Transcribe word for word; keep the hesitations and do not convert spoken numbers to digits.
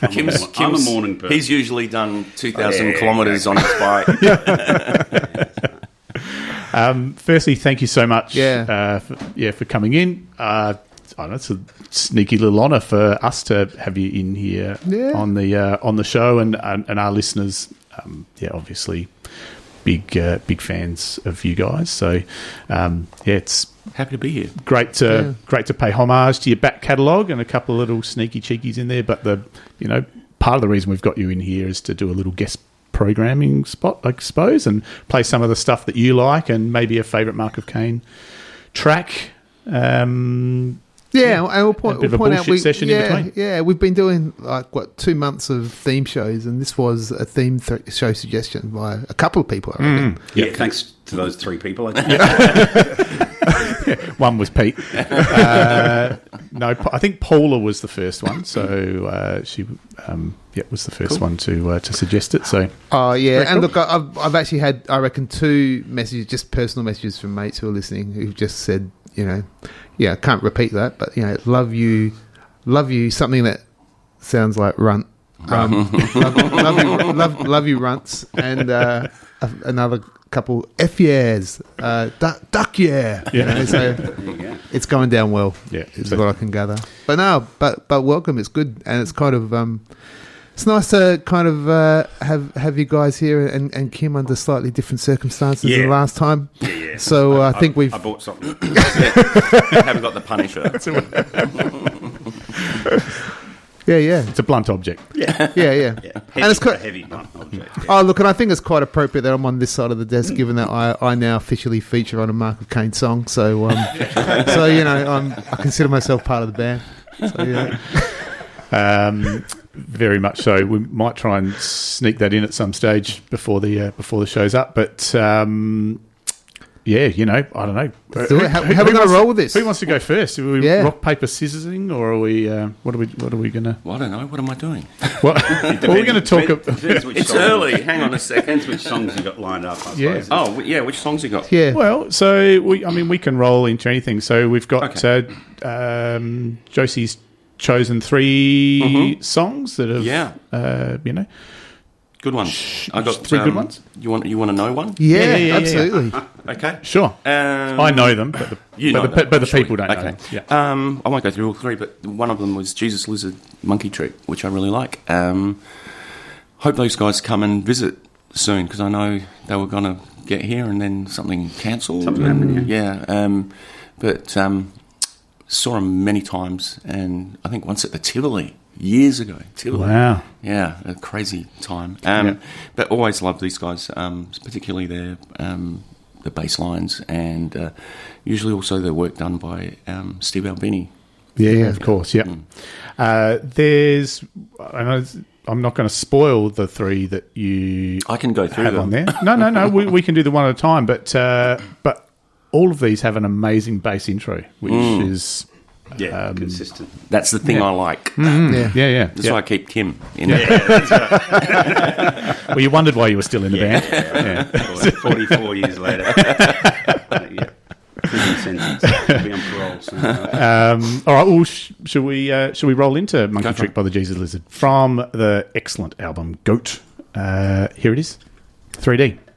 Kim's, I'm Kim's, a morning person. He's usually done two thousand Oh, yeah, kilometres on his bike. Um, firstly, thank you so much. Yeah. Uh, for, yeah, for coming in. Uh, I know it's a sneaky little honour for us to have you in here Yeah. on the uh, on the show, and and, and our listeners. Um, yeah, obviously, big uh, big fans of you guys. So, um, yeah, it's Happy to be here. great to Yeah. great to pay homage to your back catalogue and a couple of little sneaky cheekies in there. But the you know part of the reason we've got you in here is to do a little guest programming spot, I suppose, and play some of the stuff that you like and maybe a favourite Mark of Cain track. Um, Yeah, and we'll point, A bit we'll of a point out bullshit we, session in yeah, between. Yeah, we've been doing like what two months of theme shows, and this was a theme th- show suggestion by a couple of people. I reckon. Yeah, thanks to those three people. I think. one was Pete. Uh, no, I think Paula was the first one. So uh, she, um, yeah, was the first one to uh, to suggest it. So Oh yeah, Very and cool. look, I- I've I've actually had I reckon two messages, just personal messages from mates who are listening, who've just said, you know, yeah, I can't repeat that, but you know, love you, love you, something that sounds like runt. Um, love, love you, love, love you, runts, and uh, a- another couple F yeahs, uh, duck, duck yeah, you know, so Yeah. it's going down well. Yeah, is so- what I can gather. But no, but but welcome. It's good, and it's kind of um, it's nice to kind of uh, have have you guys here and, and Kim under slightly different circumstances Yeah. than last time. Yeah, yeah. So uh, I think we've I bought something. Haven't got the Punisher. yeah yeah it's a blunt object. Yeah. yeah yeah. Yeah. And Heavy, it's quite- a heavy blunt object. Yeah. Oh, look, and I think it's quite appropriate that I'm on this side of the desk, given that I, I now officially feature on a Mark of Cain song. So, um, so you know, I'm, I consider myself part of the band. So, yeah. Um, very much so. We might try and sneak that in at some stage before the uh, before the show's up. But um, yeah, you know, I don't know. do it. How- how are we gonna wants- roll with this? Who wants to go first? Are we Yeah. rock paper scissoring, or are we? Uh, what are we? What are we gonna? Well, I don't know. What am I doing? What, what are we going to talk Depends- about? depends which It's song- early. Hang on a second. Depends which songs you got lined up, I Yeah. suppose. Oh, w- yeah. Which songs you got? Yeah. Well, so we, I mean, we can roll into anything. So we've got Okay. uh, um, Josie's chosen three songs that have, Yeah. uh, you know, Good one. I got three good um, ones? You want? You want to know one? Yeah, Yeah, yeah, yeah, absolutely. Okay. sure. Um, I know them, but the, You but know the, them, but the I'm sure people you- don't know okay. them. Yeah. Um, I won't go through all three, but one of them was Jesus Lizard Monkey Trip, which I really like. Um, hope those guys come and visit soon, because I know they were going to get here and then something cancelled. Something and, happened, yeah. Um, but um, saw them many times, and I think once at the Tivoli years ago. Tivoli. Wow. Yeah, a crazy time. Um, Yeah. But always loved these guys, um, particularly their um, the bass lines, and uh, usually also the work done by um, Steve Albini. Yeah, yeah, of course. Yeah. Uh, there's, I know I'm not going to spoil the three that you I can go through have them. on there. No, no, no. we, we can do the one at a time. But uh, but all of these have an amazing bass intro, which is Yeah, Um, consistent. That's the thing Yeah. I like. Yeah. yeah, yeah. That's yeah. why I keep Kim in Yeah, there. that's right. Well, you wondered why you were still in the band. Yeah. forty-four years later. Uh, yeah. Prison sentence. I'll be on parole soon. Um, all right. Well, sh- shall we? Uh, shall we roll into Monkey Go for Trick it. by the Jesus Lizard from the excellent album Goat? Uh, here it is, three D.